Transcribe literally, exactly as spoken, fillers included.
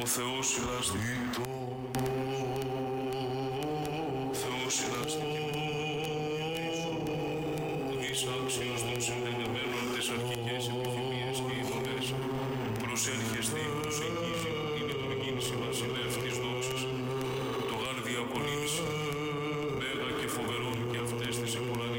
Ο Θεός συλλάστηκε. Ο Θεός συλλάστηκε. Εις άξιος των συντελεμένων τις αρχικές επιθυμίες και ειδωμές. Προσέρχεστε η προσεγγίση, η λειτουργήνηση βασιλεύ της δόξης. Το γάρ διακονήσει.